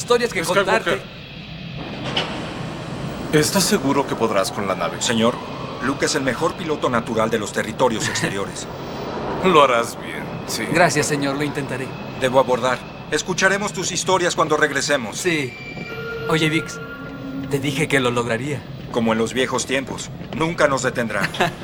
historias que contarte. ¿Estás seguro que podrás con la nave? Señor, Luke es el mejor piloto natural de los territorios exteriores. Lo harás bien, sí. Gracias, señor. Lo intentaré. Debo abordar. Escucharemos tus historias cuando regresemos. Sí. Oye, Vix, te dije que lo lograría. Como en los viejos tiempos. Nunca nos detendrán.